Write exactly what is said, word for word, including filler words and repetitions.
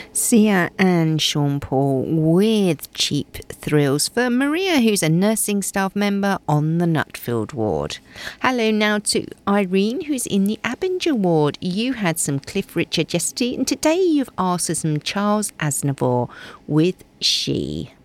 Sia and Sean Paul with Cheap Thrills for Maria, who's a nursing staff member on the Nutfield ward. Hello now to Irene, who's in the Abinger ward. You had some Cliff Richard yesterday, and today you've asked for some Charles Aznavour with She.